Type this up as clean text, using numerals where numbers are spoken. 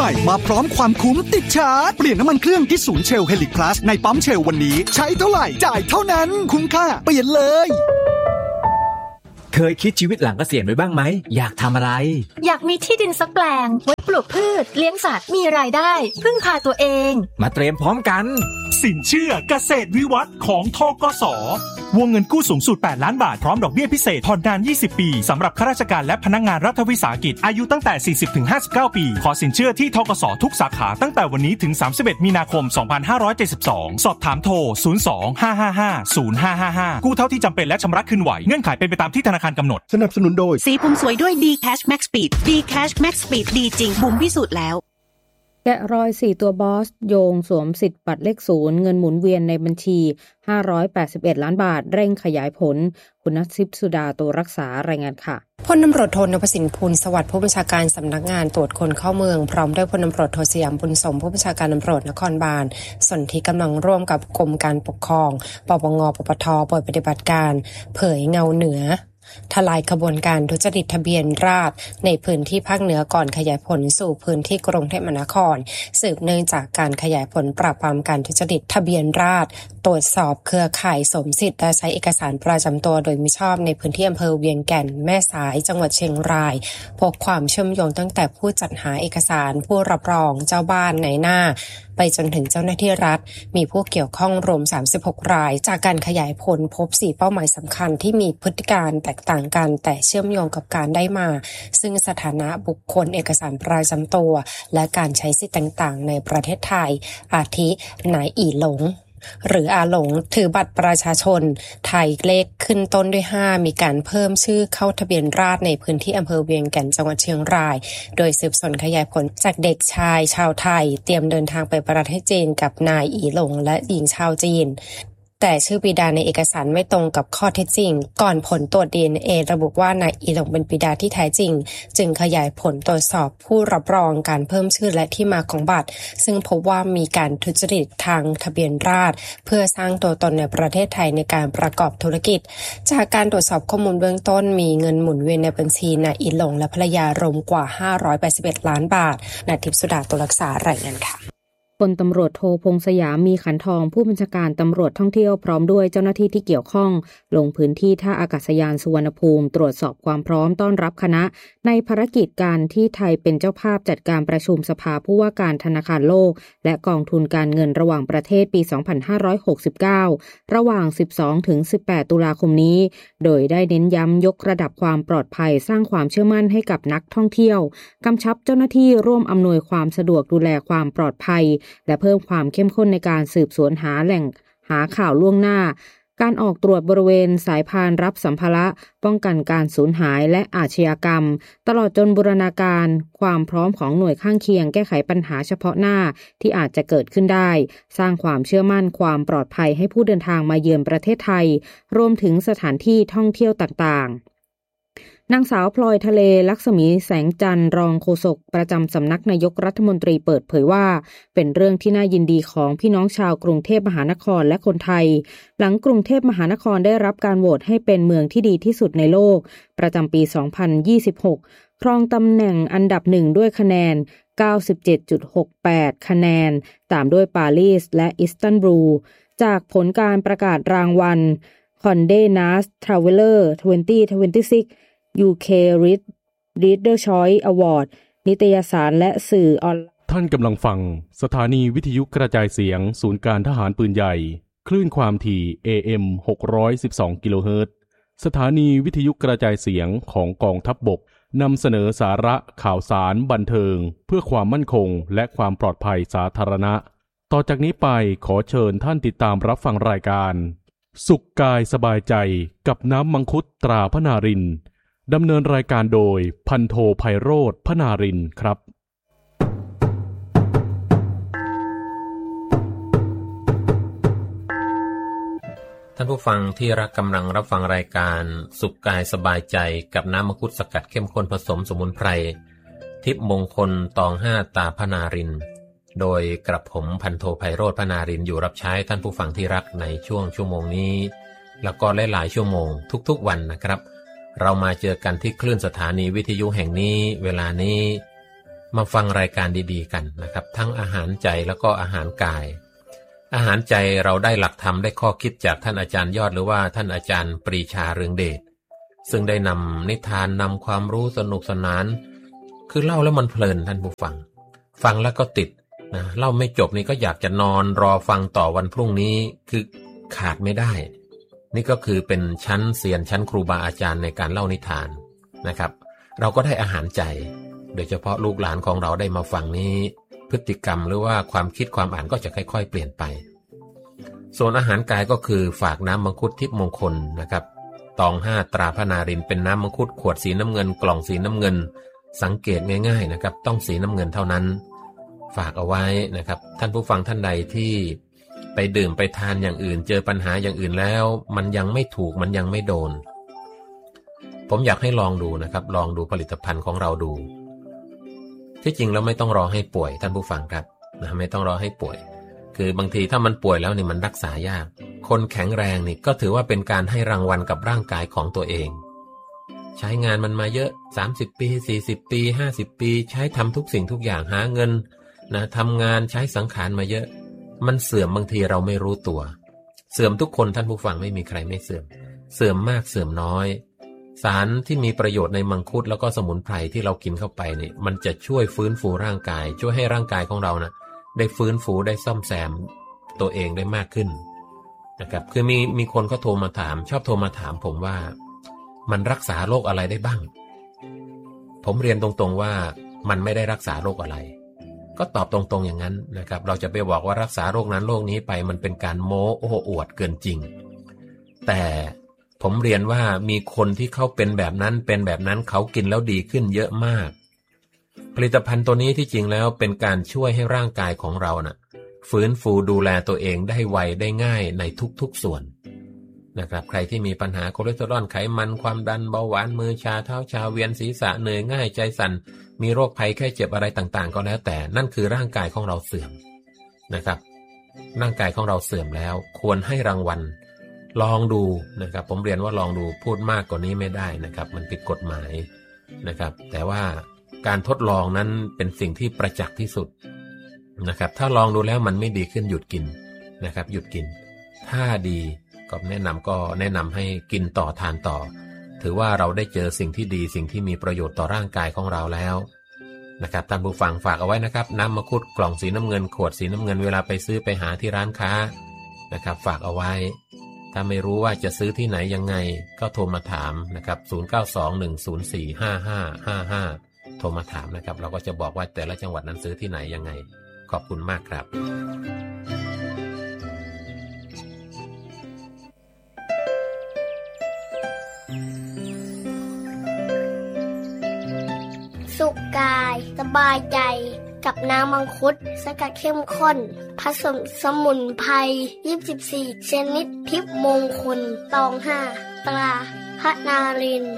ม่มาพร้อมความคุ้มติดชาร์จเปลี่ยนน้ำมันเครื่องที่ศูนย์เชลเฮลิคลาสในปั๊มเชลวันนี้ใช้เท่าไหร่จ่ายเท่านั้นคุ้มค่าเปลี่ยนเลยเคยคิดชีวิตหลังเกษียณไว้บ้างไหมอยากทำอะไรอยากมีที่ดินสักแปลงไว้ปลูกพืชเลี้ยงสัตว์มีรายได้พึ่งพาตัวเองมาเตรียมพร้อมกันสินเชื่อเกษตรวิวัฒน์ของธกส.วงเงินกู้สูงสุด8ล้านบาทพร้อมดอกเบี้ยพิเศษผ่อนนาน20ปีสำหรับข้าราชการและพนักงานรัฐวิสาหกิจอายุตั้งแต่ 40-59 ปีขอสินเชื่อที่ธกส.ทุกสาขาตั้งแต่วันนี้ถึง31มีนาคม2572สอบถามโทร02-555-0555กู้เท่าที่จำเป็นและชำระคืนไหวเงื่อนไขเป็นไปตามที่ธนาคารกำหนดสนับสนุนโดยสีผมสวยด้วย D-Cash Max Speed D-Cash Max Speed ดีจริงบุ๋มพิสูจน์แล้วแกะรอย4ตัวบอสโยงสวมสิทธิ์บัตรเลข0เงินหมุนเวียนในบัญชี581ล้านบาทเร่งขยายผลคุณนัททิพย์สุดาตัวรักษารายงานค่ะพลตำรวจโทนพสินพูลสวัสดิ์ผู้บัญชาการสำนักงานตรวจคนเข้าเมืองพร้อมด้วยพลตำรวจโทสยามบุญสมผู้บัญชาการตำรวจนครบาลสนธิกำลังร่วมกับกรมการปกครองปปง.ปปท.เปิดปฏิบัติการเผยเงาเหนือทลายขบวนการทุจริตทะเบียนราษฎร์ในพื้นที่ภาคเหนือก่อนขยายผลสู่พื้นที่กรุงเทพมหานครสืบเนื่องจากการขยายผลปราบปรามการทุจริตทะเบียนราษฎร์ตรวจสอบเครือข่ายสมสิทธิ์และใช้เอกสารประจำตัวโดยมิชอบในพื้นที่อำเภอเวียงแก่นแม่สายจังหวัดเชียงรายพบความเชื่อมโยงตั้งแต่ผู้จัดหาเอกสารผู้รับรองเจ้าบ้านนายหน้าไปจนถึงเจ้าหน้าที่รัฐมีผู้เกี่ยวข้องรวม36รายจากการขยายผลพบ4เป้าหมายสำคัญที่มีพฤติการแตกต่างกันแต่เชื่อมโยงกับการได้มาซึ่งสถานะบุคคลเอกสารประจำตัวและการใช้สิทธิ์ต่างๆในประเทศไทยอาทินายอีหลงหรืออาหลงถือบัตรประชาชนไทยเลขขึ้นต้นด้วย5มีการเพิ่มชื่อเข้าทะเบียนราษฎร์ในพื้นที่อำเภอเวียงแก่นจังหวัดเชียงรายโดยสืบสวนขยายผลจากเด็กชายชาวไทยเตรียมเดินทางไปประเทศจีนกับนายอีหลงและหญิงชาวจีนแต่ชื่อบิดาในเอกสารไม่ตรงกับข้อเท็จจริงก่อนผลตรวจ DNA ระบุว่านายอีหลงเป็นบิดาที่แท้จริงจึงขยายผลตรวจสอบผู้รับรองการเพิ่มชื่อและที่มาของบัตรซึ่งพบว่ามีการทุจริตทางทะเบียนราษฎร์เพื่อสร้างตัวตนในประเทศไทยในการประกอบธุรกิจจากการตรวจสอบข้อมูลเบื้องต้นมีเงินหมุนเวียนในบัญชีนายอีหลงและภรรยารวมกว่า581ล้านบาทณทิพย์สุดาตัวรักษารายงานค่ะพลตำรวจโทพงษ์สยามมีขันทองผู้บัญชาการตำรวจท่องเที่ยวพร้อมด้วยเจ้าหน้าที่ที่เกี่ยวข้องลงพื้นที่ท่าอากาศยานสุวรรณภูมิตรวจสอบความพร้อมต้อนรับคณะในภารกิจการที่ไทยเป็นเจ้าภาพจัดการประชุมสภาผู้ว่าการธนาคารโลกและกองทุนการเงินระหว่างประเทศปี2569ระหว่าง 12-18 ตุลาคมนี้โดยได้เน้นย้ำยกระดับความปลอดภัยสร้างความเชื่อมั่นให้กับนักท่องเที่ยวกำชับเจ้าหน้าที่ร่วมอำนวยความสะดวกดูแลความปลอดภัยและเพิ่มความเข้มข้นในการสืบสวนหาแหล่งหาข่าวล่วงหน้าการออกตรวจบริเวณสายพานรับสัมภาระป้องกันการสูญหายและอาชญากรรมตลอดจนบูรณาการความพร้อมของหน่วยข้างเคียงแก้ไขปัญหาเฉพาะหน้าที่อาจจะเกิดขึ้นได้สร้างความเชื่อมั่นความปลอดภัยให้ผู้เดินทางมาเยือนประเทศไทยรวมถึงสถานที่ท่องเที่ยวต่างๆนางสาวพลอยทะเลลักษมีแสงจันทร์รองโฆษกประจำสำนักนายกรัฐมนตรีเปิดเผยว่าเป็นเรื่องที่น่ายินดีของพี่น้องชาวกรุงเทพมหานครและคนไทยหลังกรุงเทพมหานครได้รับการโหวตให้เป็นเมืองที่ดีที่สุดในโลกประจำปี 2026 ครองตำแหน่งอันดับ1ด้วยคะแนน 97.68 คะแนนตามด้วยปารีสและอิสตันบูลจากผลการประกาศรางวัล Condé Nast Traveler 2026 UK Reader Choice Award นิตยสารและสื่อออนไลน์ท่านกำลังฟังสถานีวิทยุกระจายเสียงศูนย์การทหารปืนใหญ่คลื่นความถี่ AM 612 กิโลเฮิรตซ์สถานีวิทยุกระจายเสียงของกองทัพบกนำเสนอสาระข่าวสารบันเทิงเพื่อความมั่นคงและความปลอดภัยสาธารณะต่อจากนี้ไปขอเชิญท่านติดตามรับฟังรายการสุขกายสบายใจกับน้ำมังคุดตราพนารินดำเนินรายการโดยพันโทไพโรจน์พนารินครับท่านผู้ฟังที่รักกำลังรับฟังรายการสุขกายสบายใจกับน้ำมังคุดสกัดเข้มข้นผสมสมุนไพรทิพย์มงคลตอง5ตาพนารินโดยกระผมพันโทไพโรจน์พนารินอยู่รับใช้ท่านผู้ฟังที่รักในช่วงชั่วโมงนี้แล้วก็หลายๆชั่วโมงทุกๆวันนะครับเรามาเจอกันที่คลื่นสถานีวิทยุแห่งนี้เวลานี้มาฟังรายการดีๆกันนะครับทั้งอาหารใจแล้วก็อาหารกายอาหารใจเราได้หลักธรรมได้ข้อคิดจากท่านอาจารย์ยอดหรือว่าท่านอาจารย์ปรีชาเรืองเดชซึ่งได้นำนิทานนำความรู้สนุกสนานคือเล่าแล้วมันเพลินท่านผู้ฟังฟังแล้วก็ติดนะเล่าไม่จบนี่ก็อยากจะนอนรอฟังต่อวันพรุ่งนี้คือขาดไม่ได้นี่ก็คือเป็นชั้นเซียนชั้นครูบาอาจารย์ในการเล่านิทานนะครับเราก็ได้อาหารใจโดยเฉพาะลูกหลานของเราได้มาฟังนี้พฤติกรรมหรือว่าความคิดความอ่านก็จะค่อยๆเปลี่ยนไปส่วนอาหารกายก็คือฝากน้ำมังคุดทิพย์มงคลนะครับตอง5ตราพระนารินเป็นน้ำมังคุดขวดสีน้ำเงินกล่องสีน้ำเงินสังเกตง่ายๆนะครับต้องสีน้ำเงินเท่านั้นฝากเอาไว้นะครับท่านผู้ฟังท่านใดที่ไปดื่มไปทานอย่างอื่นเจอปัญหาอย่างอื่นแล้วมันยังไม่ถูกมันยังไม่โดนผมอยากให้ลองดูนะครับลองดูผลิตภัณฑ์ของเราดูที่จริงแล้วไม่ต้องรอให้ป่วยท่านผู้ฟังครับนะไม่ต้องรอให้ป่วยคือบางทีถ้ามันป่วยแล้วนี่มันรักษายากคนแข็งแรงนี่ก็ถือว่าเป็นการให้รางวัลกับร่างกายของตัวเองใช้งานมันมาเยอะ30ปี40ปี50ปีใช้ทำทุกสิ่งทุกอย่างหาเงินนะทำงานใช้สังขารมาเยอะมันเสื่อมบางทีเราไม่รู้ตัวเสื่อมทุกคนท่านผู้ฟังไม่มีใครไม่เสื่อมมากเสื่อมน้อยสารที่มีประโยชน์ในมังคุดแล้วก็สมุนไพรที่เรากินเข้าไปนี่มันจะช่วยฟื้นฟูร่างกายช่วยให้ร่างกายของเรานะได้ฟื้นฟูได้ซ่อมแซมตัวเองได้มากขึ้นนะครับคือมีคนเขาโทรมาถามชอบโทรมาถามผมว่ามันรักษาโรคอะไรได้บ้างผมเรียนตรงๆว่ามันไม่ได้รักษาโรคอะไรก็ตอบตรงๆอย่างนั้นนะครับเราจะไปบอกว่ารักษาโรคนั้นโรคนี้ไปมันเป็นการโม้โอ้อวดเกินจริงแต่ผมเรียนว่ามีคนที่เขาเป็นแบบนั้นเขากินแล้วดีขึ้นเยอะมากผลิตภัณฑ์ตัวนี้ที่จริงแล้วเป็นการช่วยให้ร่างกายของเราน่ะฟื้นฟูดูแลตัวเองได้ไวได้ง่ายในทุกๆส่วนนะครับใครที่มีปัญหาคอเลสเตอรอลไขมันความดันเบาหวานมือชาเท้าชาเวียนศีรษะเหนื่อยง่ายใจสั่นมีโรคภัยแค่เจ็บอะไรต่างๆก็แล้วแต่นั่นคือร่างกายของเราเสื่อมนะครับร่างกายของเราเสื่อมแล้วควรให้รางวัลลองดูนะครับผมเรียนว่าลองดูพูดมากกว่านี้ไม่ได้นะครับมันผิดกฎหมายนะครับแต่ว่าการทดลองนั้นเป็นสิ่งที่ประจักษ์ที่สุดนะครับถ้าลองดูแล้วมันไม่ดีขึ้นหยุดกินนะครับหยุดกินถ้าดีก็แนะนำให้กินต่อทานต่อถือว่าเราได้เจอสิ่งที่ดีสิ่งที่มีประโยชน์ต่อร่างกายของเราแล้วนะครับท่านผู้ฟังฝากเอาไว้นะครับน้ำมังคุดกล่องสีน้ำเงินขวดสีน้ำเงินเวลาไปซื้อไปหาที่ร้านค้านะครับฝากเอาไว้ถ้าไม่รู้ว่าจะซื้อที่ไหนยังไงก็โทรมาถามนะครับ0921045555โทรมาถามนะครับเราก็จะบอกว่าแต่ละจังหวัดนั้นซื้อที่ไหนยังไงขอบคุณมากครับสุขกายสบายใจกับน้ำมังคุดสกัดเข้มข้นผสมสมุนไพร24ชนิดทิพย์มงคลตอง5ตราพระนารินทร์